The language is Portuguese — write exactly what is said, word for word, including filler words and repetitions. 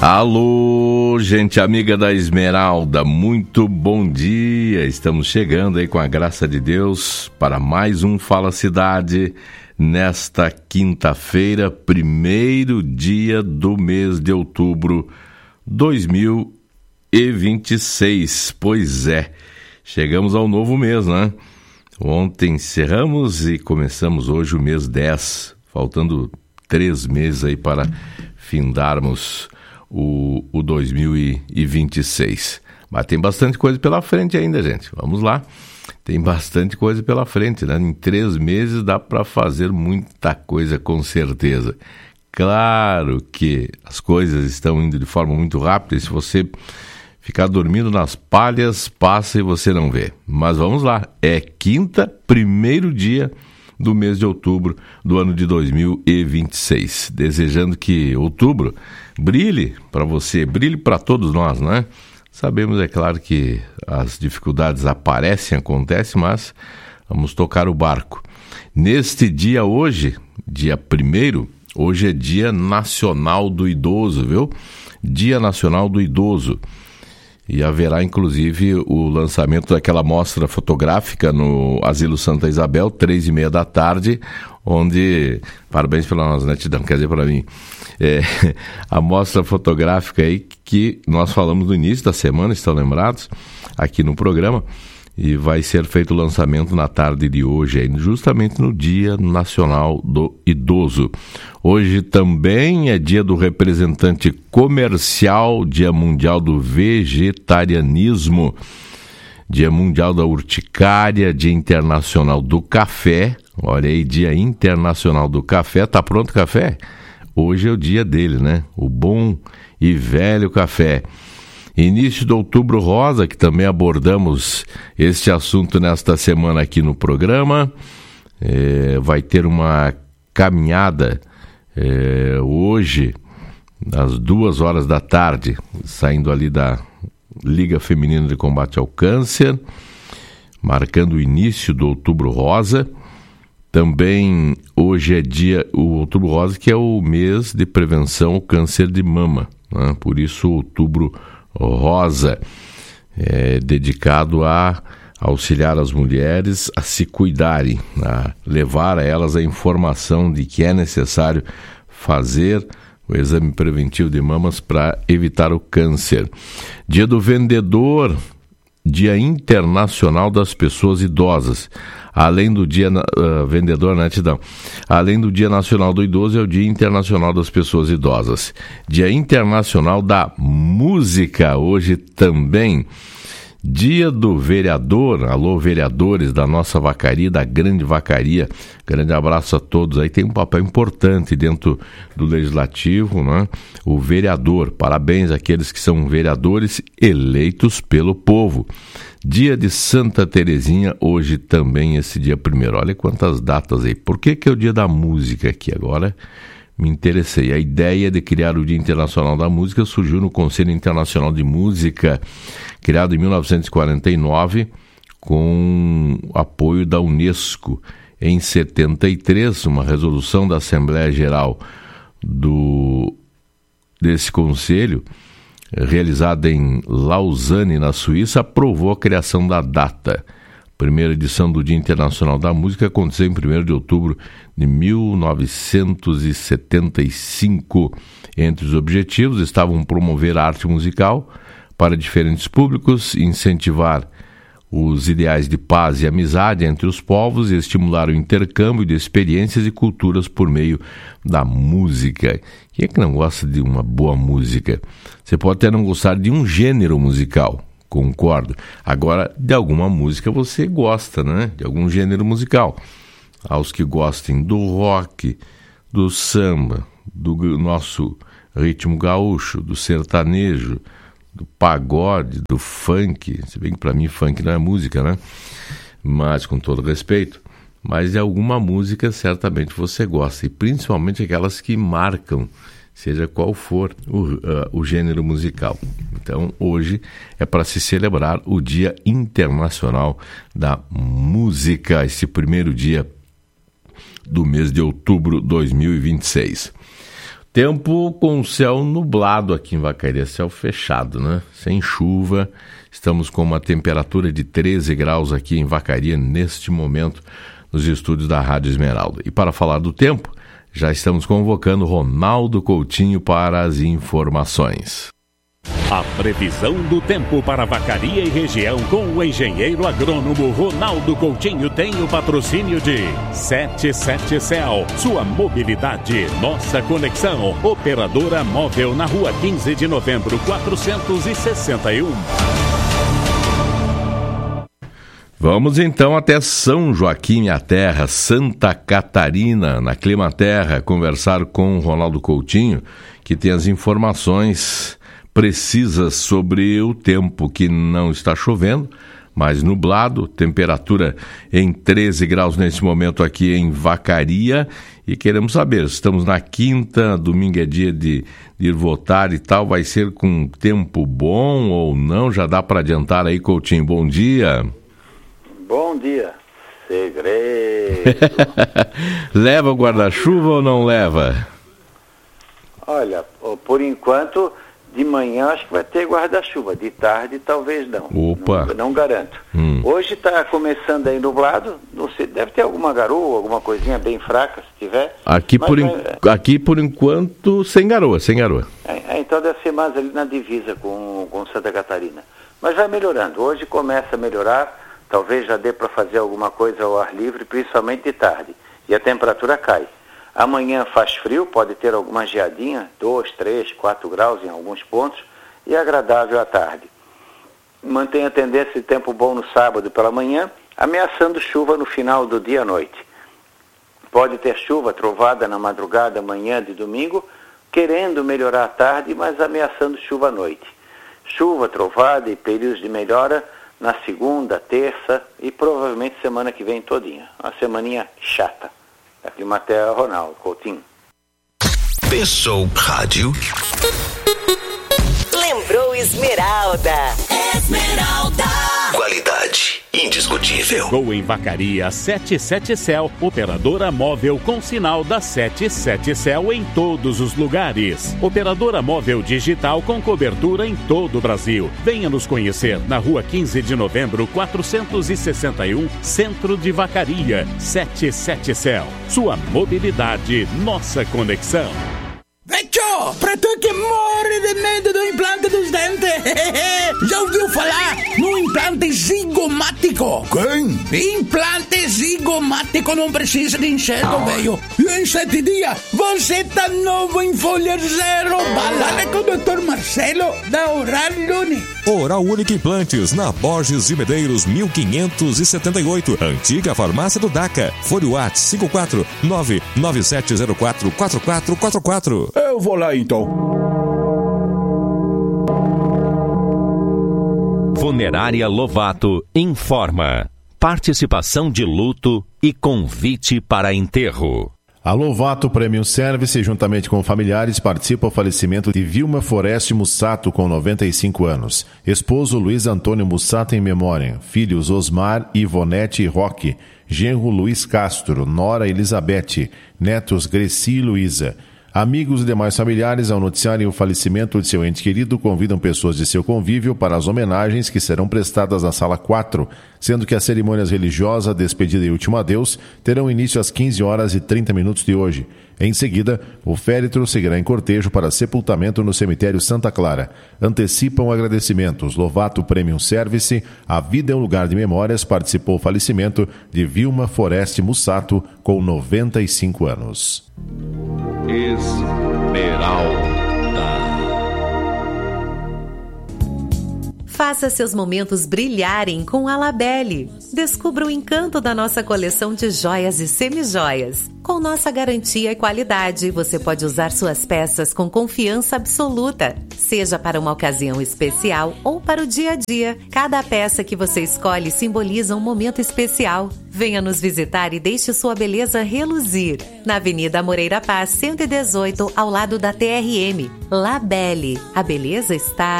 Alô, gente amiga da Esmeralda, muito bom dia. Estamos chegando aí com a graça de Deus para mais um Fala Cidade nesta quinta-feira, primeiro dia do mês de outubro dois mil e vinte e seis. Pois é, chegamos ao novo mês, né? Ontem encerramos e começamos hoje o mês dez, faltando três meses aí para findarmos o, o dois mil e vinte e seis. Mas tem bastante coisa pela frente ainda, gente. Vamos lá. Tem bastante coisa pela frente, né? Em três meses dá para fazer muita coisa, com certeza. Claro que as coisas estão indo de forma muito rápida e se você ficar dormindo nas palhas, passa e você não vê. Mas vamos lá. É quinta, primeiro dia do mês de outubro do ano de dois mil e vinte e seis. Desejando que outubro brilhe para você, brilhe para todos nós, né? Sabemos, é claro, que as dificuldades aparecem, acontecem, mas vamos tocar o barco. Neste dia hoje, dia primeiro, hoje é Dia Nacional do Idoso, viu? Dia Nacional do Idoso. E haverá, inclusive, o lançamento daquela mostra fotográfica no Asilo Santa Isabel, três e meia da tarde, onde, parabéns pela nossa netidão, quer dizer, para mim, é, a mostra fotográfica aí que nós falamos no início da semana, estão lembrados, aqui no programa, e vai ser feito o lançamento na tarde de hoje, aí, justamente no Dia Nacional do Idoso. Hoje também é dia do representante comercial, Dia Mundial do Vegetarianismo, Dia Mundial da Urticária, Dia Internacional do Café. Olha aí, Dia Internacional do Café. Tá pronto o café? Hoje é o dia dele, né? O bom e velho café. Início do Outubro Rosa, que também abordamos este assunto nesta semana aqui no programa. É, vai ter uma caminhada é, hoje, às duas horas da tarde, saindo ali da Liga Feminina de Combate ao Câncer, marcando o início do Outubro Rosa. Também hoje é dia, o Outubro Rosa, que é o mês de prevenção ao câncer de mama, né? Por isso o Outubro Rosa é dedicado a auxiliar as mulheres a se cuidarem, a levar a elas a informação de que é necessário fazer o exame preventivo de mamas para evitar o câncer. Dia do Vendedor, Dia Internacional das Pessoas Idosas. Além do Dia uh, Vendedor, né, Tidão? Além do Dia Nacional do Idoso, é o Dia Internacional das Pessoas Idosas. Dia Internacional da Música, hoje também. Dia do Vereador, alô vereadores da nossa vacaria, da grande vacaria, grande abraço a todos aí, tem um papel importante dentro do Legislativo, né? O vereador, parabéns àqueles que são vereadores eleitos pelo povo. Dia de Santa Terezinha, hoje também esse dia primeiro, olha quantas datas aí. Por que que é o Dia da Música aqui agora? Me interessei. A ideia de criar o Dia Internacional da Música surgiu no Conselho Internacional de Música, criado em mil novecentos e quarenta e nove, com apoio da Unesco. Em setenta e três, uma resolução da Assembleia Geral do, desse conselho, realizada em Lausanne, na Suíça, aprovou a criação da data. A primeira edição do Dia Internacional da Música aconteceu em primeiro de outubro de mil novecentos e setenta e cinco. Entre os objetivos estavam promover a arte musical para diferentes públicos, incentivar os ideais de paz e amizade entre os povos e estimular o intercâmbio de experiências e culturas por meio da música. Quem é que não gosta de uma boa música? Você pode até não gostar de um gênero musical, concordo. Agora, de alguma música você gosta, né? De algum gênero musical. Aos que gostem do rock, do samba, do nosso ritmo gaúcho, do sertanejo, do pagode, do funk, se bem que para mim funk não é música, né? Mas com todo respeito, mas de alguma música certamente você gosta, e principalmente aquelas que marcam, seja qual for o, uh, o gênero musical. Então hoje é para se celebrar o Dia Internacional da Música, esse primeiro dia do mês de outubro de dois mil e vinte e seis. Tempo com céu nublado aqui em Vacaria, céu fechado, né? Sem chuva. Estamos com uma temperatura de treze graus aqui em Vacaria neste momento, nos estúdios da Rádio Esmeralda. E para falar do tempo, já estamos convocando Ronaldo Coutinho para as informações. A previsão do tempo para Vacaria e região com o engenheiro agrônomo Ronaldo Coutinho tem o patrocínio de setenta e sete Céu. Sua mobilidade, nossa conexão. Operadora móvel na rua quinze de novembro, quatrocentos e sessenta e um. Vamos então até São Joaquim, a terra, Santa Catarina, na Climaterra, conversar com o Ronaldo Coutinho, que tem as informações precisas sobre o tempo, que não está chovendo, mas nublado, temperatura em treze graus nesse momento aqui em Vacaria, e queremos saber, estamos na quinta, domingo é dia de, de ir votar e tal, vai ser com tempo bom ou não? Já dá para adiantar aí, Coutinho, bom dia. Bom dia, segredo. Leva o guarda-chuva ou não leva? Olha, por enquanto, de manhã acho que vai ter guarda-chuva, de tarde talvez não. Opa! Não, não garanto. Hum. Hoje está começando aí nublado, não sei, deve ter alguma garoa, alguma coisinha bem fraca, se tiver. Aqui, por, vai, en... Aqui por enquanto, sem garoa, sem garoa. É, é, então deve ser mais ali na divisa com, com Santa Catarina. Mas vai melhorando, hoje começa a melhorar. Talvez já dê para fazer alguma coisa ao ar livre, principalmente de tarde. E a temperatura cai. Amanhã faz frio, pode ter alguma geadinha, dois, três, quatro graus em alguns pontos, e agradável à tarde. Mantém a tendência de tempo bom no sábado pela manhã, ameaçando chuva no final do dia à noite. Pode ter chuva, trovada na madrugada, manhã de domingo, querendo melhorar à tarde, mas ameaçando chuva à noite. Chuva, trovada e períodos de melhora na segunda, terça e provavelmente semana que vem todinha. Uma semaninha chata. Da Climaterra, Ronaldo Coutinho. Pensou rádio? Lembrou Esmeralda. Esmeralda. Qualidade indiscutível. Chegou em Vacaria setenta e sete Céu, operadora móvel com sinal da setenta e sete Céu em todos os lugares. Operadora móvel digital com cobertura em todo o Brasil. Venha nos conhecer na rua quinze de novembro, quatrocentos e sessenta e um, centro de Vacaria. setenta e sete Céu. Sua mobilidade, nossa conexão. Vecchio, pra tu que morre de medo do implante dos dentes, já ouviu falar no implante zigomático? Quem? Implante zigomático não precisa de enxergo, velho. E em sete dias, você tá novo em folha zero. Balada com o doutor Marcelo, da Oral Lune. Oral Unique Implantes, na Borges de Medeiros, mil quinhentos e setenta e oito. Antiga farmácia do DACA. Fone WhatsApp cinco quatro nove nove sete zero quatro quatro quatro quatro quatro. Eu vou lá então. Funerária Lovato informa. Participação de luto e convite para enterro. A Lovato Premium Service, juntamente com familiares, participa do falecimento de Vilma Foreste Mussato, com noventa e cinco anos. Esposo Luiz Antônio Mussato em memória. Filhos Osmar, Ivonete e Roque. Genro Luiz Castro. Nora Elizabeth. Netos Greci e Luísa. Amigos e demais familiares, ao noticiarem o falecimento de seu ente querido, convidam pessoas de seu convívio para as homenagens que serão prestadas na Sala quatro, sendo que as cerimônias religiosas, despedida e último adeus, terão início às quinze horas e trinta minutos de hoje. Em seguida, o féretro seguirá em cortejo para sepultamento no cemitério Santa Clara. Antecipam agradecimentos. Lovato Premium Service, a vida é um lugar de memórias, participou o falecimento de Vilma Foreste Mussato, com noventa e cinco anos. Esmeralda. Faça seus momentos brilharem com a Labelle. Descubra o encanto da nossa coleção de joias e semijoias. Com nossa garantia e qualidade, você pode usar suas peças com confiança absoluta. Seja para uma ocasião especial ou para o dia a dia, cada peça que você escolhe simboliza um momento especial. Venha nos visitar e deixe sua beleza reluzir. Na Avenida Moreira Paz, cento e dezoito, ao lado da T R M. Labelle. A beleza está